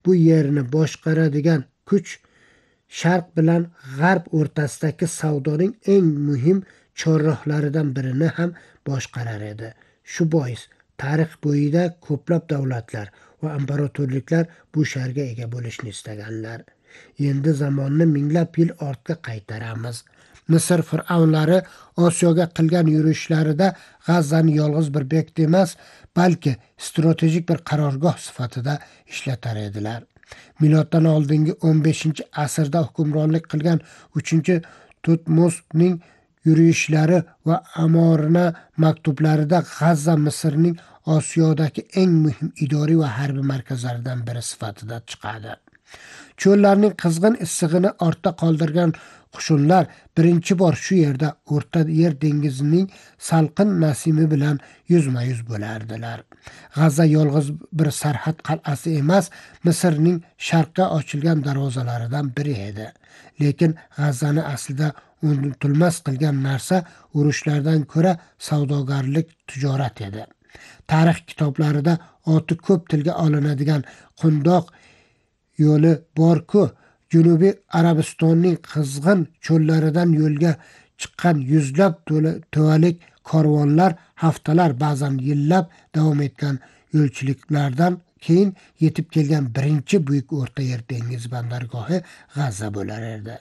bu yerni boshqaradigan kuch Sharq bilan G'arb o'rtasidagi savdoning eng muhim chorrahlaridan birini ham boshqarar edi. Shu bois tarix bo'yida ko'plab davlatlar va imperatorliklar bu sharga ega bo'lishni istaganlar. Endi zamonni minglab yil ortga qaytaramiz. Misr fir'avnlari Osiyoga qilgan yurishlarida G'azzani yolg'iz bir bekt emas, balki strategik bir qarorgoh sifatida ishlatar edilar. Miloddan oldingi 15-asrda hukmronlik qilgan 3-Tutmosning yuriyishlari va Amorna maktublarida G'azza Misrning Osiyodagi eng muhim idoriy va harbiy markazlaridan biri sifatida chiqadi. Cho'llarning qizg'in issig'ini ortda qoldirgan qushunlar birinchi bor shu yerda O'rta Yer dengizining salqin nasimi bilan yuzma-yuz bo'lardilar. G'azza yolg'iz bir sarhad qal'asi emas, Misrning sharqqa ochilgan darvozalaridan biri edi. Lekin G'azzani aslida unutilmas qilgan narsa urushlardan ko'ra savdogarlik, tijorat edi. Tarix kitoblarida oti ko'p tilga olinadigan Qundoq yo'li bor-ku, Janubiy Arabistonning qizg'in cho'llaridan yo'lga chiqqan yuzlab tuvalik karvonlar haftalar, ba'zan yillab davom etgan yo'lchiliklardan keyin yetib kelgan birinchi buyuk O'rta Yer dengizi bandargohi G'azza bo'lar edi.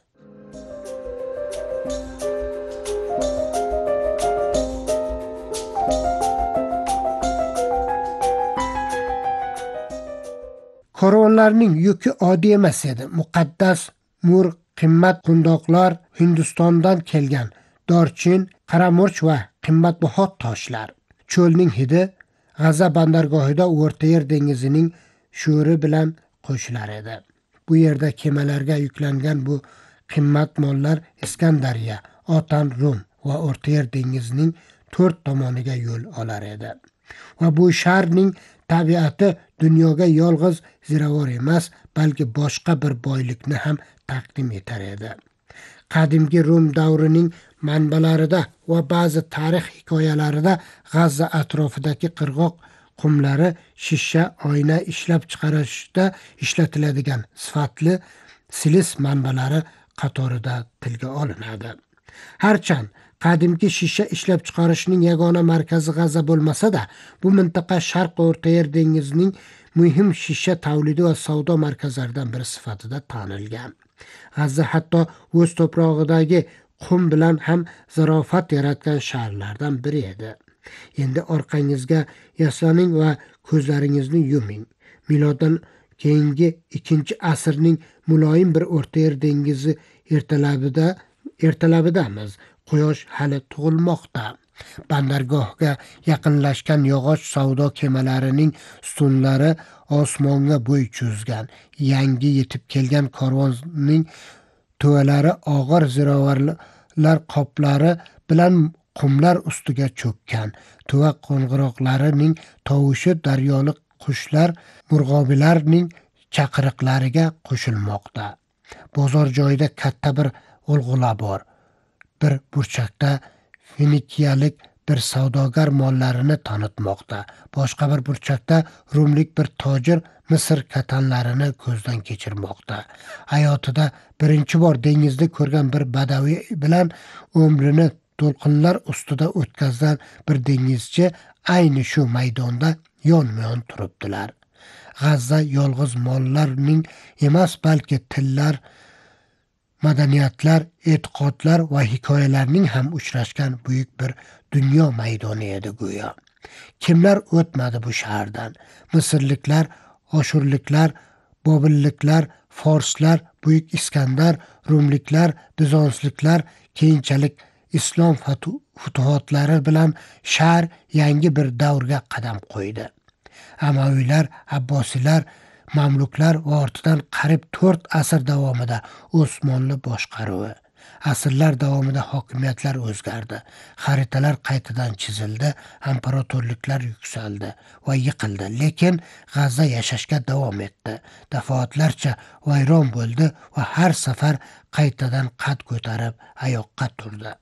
Karvonlarning yuki oddiy emas edi. Muqaddas mur, qimmat qundoqlar, Hindistondan kelgan dorchin, qaramurch va qimmatbaho toshlar. Cho'lning hidi G'azza bandargohida O'rta Yer dengizining sho'ri bilan qo'shilar edi. Bu yerda kemalarga yuklangan bu qimmat mollar Iskandariya, Otan, Rum va O'rta Yer dengizining 4 tomoniga yo'l olar edi. Va bu shaharning tabiati dunyoga yolg'iz ziravor emas, balki boshqa bir boylikni ham taqdim etar edi. Qadimgi Rum davrining manbalarida va ba'zi tarix hikoyalarida G'azza atrofidagi qirg'oq qumlari shisha oyna ishlab chiqarishda ishlatiladigan sifatli silis manbalari qatorida tilga olinadi. Harchand qadimgi shisha ishlab chiqarishning yagona markazi G'azza bo'lmasa-da, bu mintaqa Sharq O'rta Yer dengizining muhim shisha tavlidi va savdo markazlaridan biri sifatida tanilgan. G'azza hatto o'z to'prog'idagi qum bilan ham zarofat yaratgan shaharlardan biri edi. Endi orqangizga yaslaning va ko'zlaringizni yuming. Miloddan keyingi 2-asrning muloyim bir O'rta Yer dengizi ertalabidamiz. Quyosh hali tug'ilmoqda. Bandargohga yaqinlashgan yog'och savdo kemalarining ustunlari osmonga bo'y cho'zgan. Yangi yetib kelgan karvonning tuvalari og'ir ziravorlar qoplari bilan qumlar ustiga cho'kkan. Tuva qo'ng'iroqlarining tovushi daryolik qushlar, murg'obilarning chaqiriqlariga qo'shilmoqda. Bozor joyida katta bir g'ulg'ula bor. Bir burchakda Finikiyalik bir savdogar mollarini tanitmoqda. Boshqa bir burchakda rumlik bir tojir Misr katanlarini ko'zdan kechirmoqda. Hayotida birinchi bor dengizni ko'rgan bir badaviy bilan umrini to'lqinlar ustida o'tkazgan bir dengizchi ayni shu maydonda yonma-yon turibdilar. G'azza yolg'iz mollarning emas, balki tillar, madaniyatlar, e'tiqodlar va hikoyalarning ham uchrashgan buyuk bir dunyo maydoni edi go'yo. Kimlar o'tmadi bu shahardan? Misrliklar, Oshurliklar, Bobilliklar, Forslar, Buyuk Iskandar, Rumliklar, Bizonsliklar, keyinchalik islom futuhotlari bilan shahar yangi bir davrga qadam qo'ydi. Amaviylar, Abbosiylar, Mamluklar va ortidan qariyb 4 asr davomida Osmonli boshqaruvi. Asrlar davomida hokimiyatlar o'zgardi. Xaritalar qaytadan chizildi, imperatorliklar yuksaldi va yiqildi. Lekin G'azza yashashga davom etdi. Dafoatlarcha vayron bo'ldi va har safar qaytadan qad ko'tarib ayoqqa turdi.